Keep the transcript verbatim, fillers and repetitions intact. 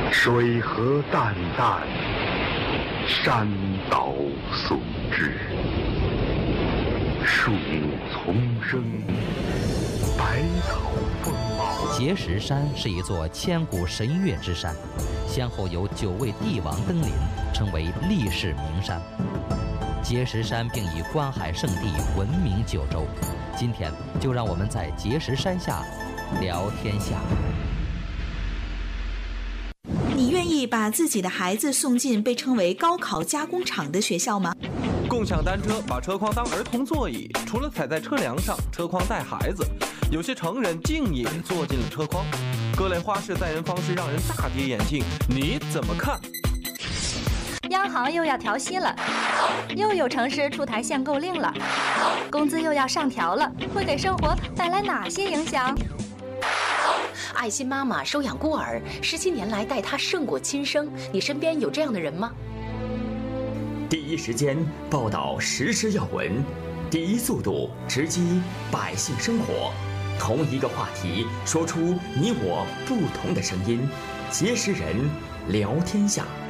水何澹澹，山岛竦之。树木丛生，百草丰茂。 碣石山是一座千古神岳之山，先后有九位帝王登临，成为历世名山。碣石山并以观海圣地闻名九州。今天就让我们在碣石山下聊天下。 你愿意把自己的孩子送进被称为高考加工厂的学校吗？ 共享单车把车筐当儿童座椅，除了踩在车梁上，车筐带孩子。有些成人竟也坐进了车筐，各类花式载人方式让人大跌眼镜，你怎么看？ 央行又要调息了，又有城市出台限购令了，工资又要上调了，会给生活带来哪些影响？ 爱心妈妈收养孤儿，十七年来待他胜过亲生，你身边有这样的人吗？ 第一时间报道时事要闻，第一速度直击百姓生活，同一个话题说出你我不同的声音，碣石人聊天下。